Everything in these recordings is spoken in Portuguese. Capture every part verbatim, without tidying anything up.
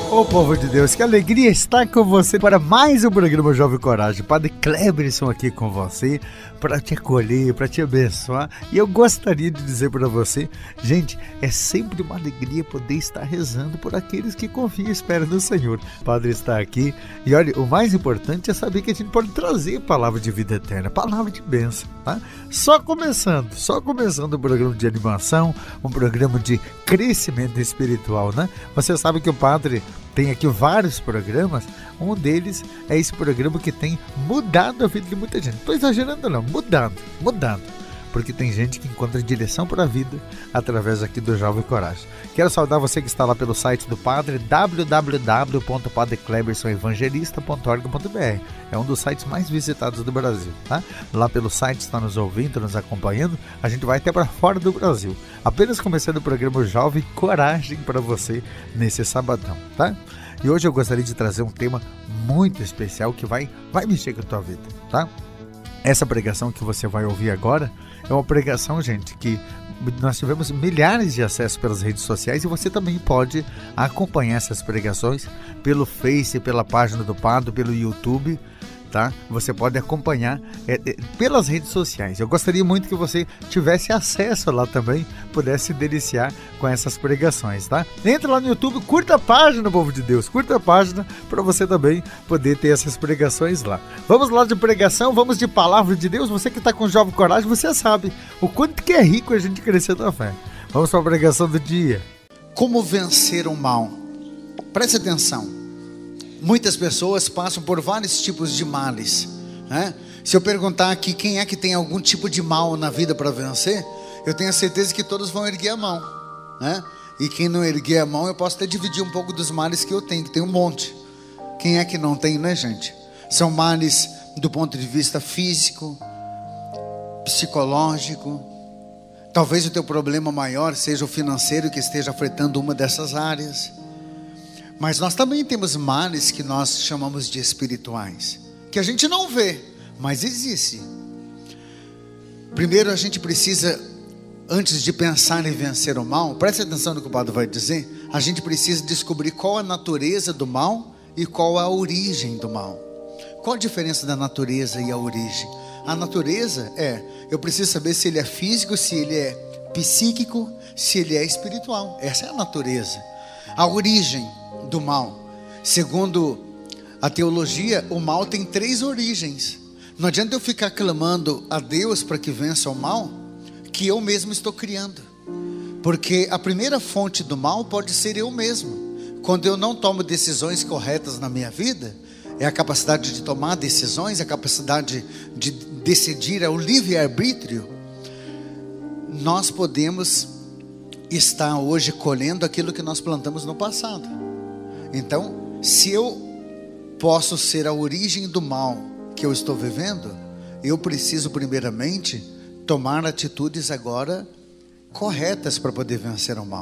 Ô povo de Deus, que alegria estar com você para mais um programa Jovem Coragem. Padre Cleberson aqui com você para te acolher, para te abençoar. E eu gostaria de dizer para você, gente, é sempre uma alegria poder estar rezando por aqueles que confiam e esperam no Senhor. O Padre está aqui e olha, o mais importante é saber que a gente pode trazer palavra de vida eterna, palavra de bênção, tá? Só começando, só começando um programa de animação, um programa de crescimento espiritual, né? Você sabe que o Padre tem aqui vários programas, um deles é esse programa que tem mudado a vida de muita gente. Não estou exagerando não, mudando, mudando. Porque tem gente que encontra direção para a vida através aqui do Jovem Coragem. Quero saudar você que está lá pelo site do Padre, w w w ponto padre cleberson evangelista ponto org ponto b r. É um dos sites mais visitados do Brasil, tá? Lá pelo site está nos ouvindo, nos acompanhando. A gente vai até para fora do Brasil. Apenas começando o programa Jovem Coragem para você nesse sabadão, tá? E hoje eu gostaria de trazer um tema muito especial que vai, vai mexer com a tua vida, tá? Essa pregação que você vai ouvir agora é uma pregação, gente, que nós tivemos milhares de acessos pelas redes sociais e você também pode acompanhar essas pregações pelo Face, pela página do Padre, pelo YouTube, tá? Você pode acompanhar é, é, pelas redes sociais. Eu gostaria muito que você tivesse acesso lá também, pudesse se deliciar com essas pregações, tá? Entra lá no YouTube, curta a página, povo de Deus, curta a página para você também poder ter essas pregações lá. Vamos lá de pregação, vamos de palavra de Deus. Você que está com Jovem Coragem, você sabe o quanto que é rico a gente crescer na fé. Vamos para a pregação do dia. Como vencer o mal? Preste atenção. Muitas pessoas passam por vários tipos de males, né? Se eu perguntar aqui quem é que tem algum tipo de mal na vida para vencer, eu tenho a certeza que todos vão erguer a mão, né? E quem não erguer a mão, eu posso até dividir um pouco dos males que eu tenho, que tem um monte. Quem é que não tem, né, gente? São males do ponto de vista físico, psicológico. Talvez o teu problema maior seja o financeiro, que esteja afetando uma dessas áreas. Mas nós também temos males que nós chamamos de espirituais, que a gente não vê, mas existe. Primeiro a gente precisa, antes de pensar em vencer o mal, preste atenção no que o Padre vai dizer, a gente precisa descobrir qual a natureza do mal e qual a origem do mal. Qual a diferença da natureza e a origem? A natureza é, eu preciso saber se ele é físico, se ele é psíquico, se ele é espiritual. Essa é a natureza. A origem do mal, segundo a teologia, o mal tem três origens. Não adianta eu ficar clamando a Deus para que vença o mal, que eu mesmo estou criando, porque a primeira fonte do mal pode ser eu mesmo. Quando eu não tomo decisões corretas na minha vida, é a capacidade de tomar decisões, a capacidade de decidir, é o livre-arbítrio. Nós podemos estar hoje colhendo aquilo que nós plantamos no passado. Então, se eu posso ser a origem do mal que eu estou vivendo, eu preciso primeiramente tomar atitudes agora corretas para poder vencer o mal.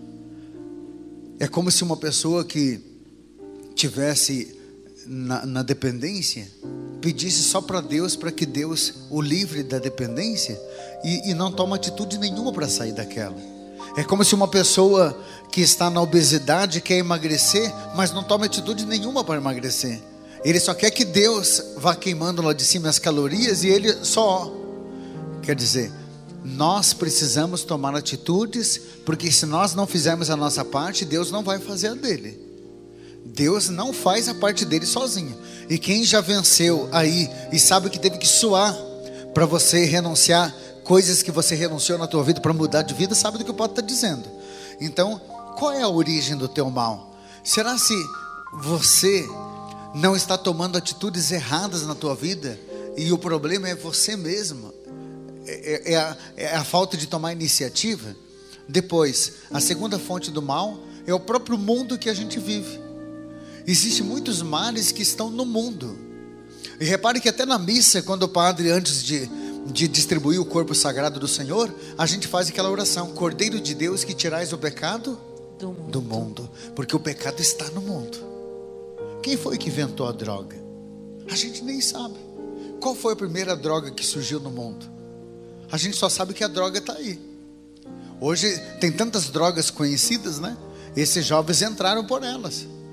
É como se uma pessoa que tivesse na, na dependência pedisse só para Deus, para que Deus o livre da dependência e, e não toma atitude nenhuma para sair daquela. É como se uma pessoa que está na obesidade quer emagrecer, mas não toma atitude nenhuma para emagrecer. Ele só quer que Deus vá queimando lá de cima as calorias e ele só. Quer dizer, nós precisamos tomar atitudes, porque se nós não fizermos a nossa parte, Deus não vai fazer a dele. Deus não faz a parte dele sozinho. E quem já venceu aí e sabe que teve que suar para você renunciar coisas que você renunciou na tua vida para mudar de vida, sabe do que o Padre está dizendo. Então, qual é a origem do teu mal? Será se você não está tomando atitudes erradas na tua vida e o problema é você mesmo? É, é, a, é a falta de tomar iniciativa? Depois, a segunda fonte do mal é o próprio mundo que a gente vive. Existem muitos males que estão no mundo. E repare que até na missa, quando o padre, antes de de distribuir o corpo sagrado do Senhor, a gente faz aquela oração: Cordeiro de Deus, que tirais o pecado do mundo. do mundo, porque o pecado está no mundo. Quem foi que inventou a droga? A gente nem sabe. Qual foi a primeira droga que surgiu no mundo? A gente só sabe que a droga está aí. Hoje tem tantas drogas conhecidas, né? Esses jovens entraram por elas.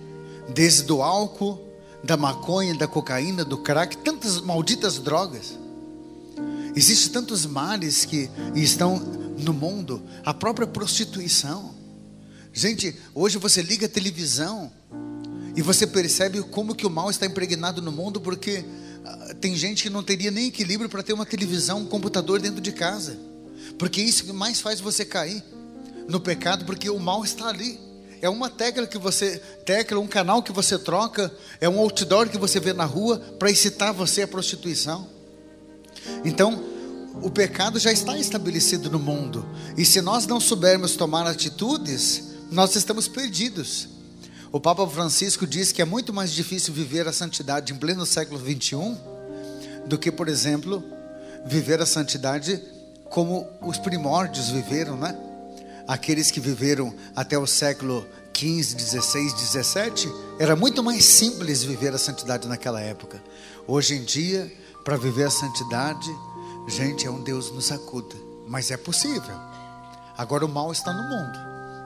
desde do álcool, da maconha, da cocaína, do crack, tantas malditas drogas. Existem tantos males que estão no mundo, a própria prostituição. Gente, hoje você liga a televisão e você percebe como que o mal está impregnado no mundo, porque uh, tem gente que não teria nem equilíbrio para ter uma televisão, um computador dentro de casa, porque isso que mais faz você cair no pecado, porque o mal está ali. É uma tecla que você tecla, um canal que você troca, é um outdoor que você vê na rua para incitar você à prostituição. Então, o pecado já está estabelecido no mundo, e se nós não soubermos tomar atitudes, nós estamos perdidos. O Papa Francisco diz que é muito mais difícil viver a santidade em pleno século vinte e um do que, por exemplo, viver a santidade como os primórdios viveram, né? Aqueles que viveram até o século quinze, dezesseis, dezessete, era muito mais simples viver a santidade naquela época. Hoje em dia, para viver a santidade, gente, é um Deus nos acuda, mas é possível. Agora o mal está no mundo.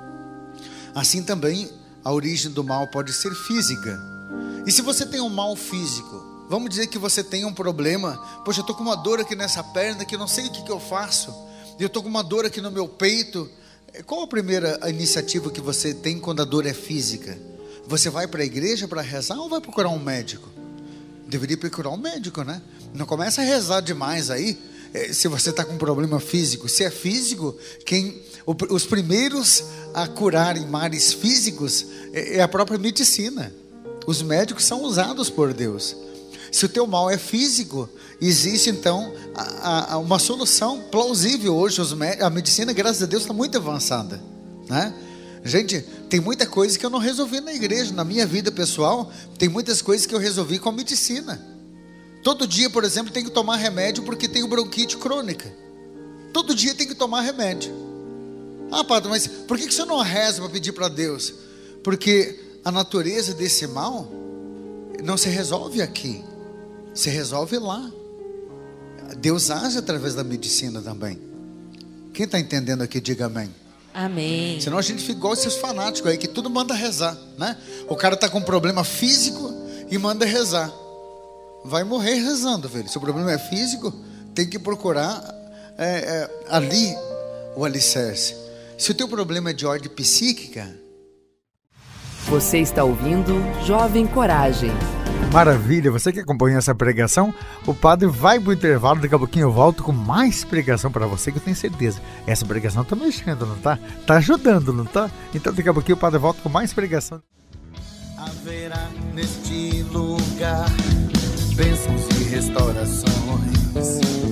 Assim também a origem do mal pode ser física. E se você tem um mal físico, vamos dizer que você tem um problema, poxa, eu estou com uma dor aqui nessa perna, que eu não sei o que, que eu faço, eu estou com uma dor aqui no meu peito. Qual a primeira iniciativa que você tem quando a dor é física? Você vai para a igreja para rezar ou vai procurar um médico? Deveria procurar um médico, né? Não começa a rezar demais aí, se você está com um problema físico. Se é físico, quem, os primeiros a curarem males físicos é a própria medicina. Os médicos são usados por Deus. Se o teu mal é físico, existe então a, a, uma solução plausível hoje. Os, a medicina, graças a Deus, está muito avançada, né? Gente, tem muita coisa que eu não resolvi na igreja. Na minha vida pessoal, tem muitas coisas que eu resolvi com a medicina. Todo dia, por exemplo, tem que tomar remédio porque tenho bronquite crônica. Todo dia tem que tomar remédio. Ah, padre, mas por que você não reza para pedir para Deus? Porque a natureza desse mal não se resolve aqui, se resolve lá. Deus age através da medicina também. Quem está entendendo aqui, diga amém. Amém. Senão a gente fica igual esses fanáticos aí que tudo manda rezar, né? O cara está com um problema físico e manda rezar. Vai morrer rezando, velho. Se o problema é físico, tem que procurar é, é, ali o alicerce. Se o teu problema é de ordem psíquica. Você está ouvindo Jovem Coragem. Maravilha, você que acompanha essa pregação, o padre vai pro intervalo, daqui a pouquinho eu volto com mais pregação para você, que eu tenho certeza, essa pregação tá mexendo, não tá? Tá ajudando, não tá? Então daqui a pouquinho o padre volta com mais pregação. Haverá neste lugar bênçãos e restaurações.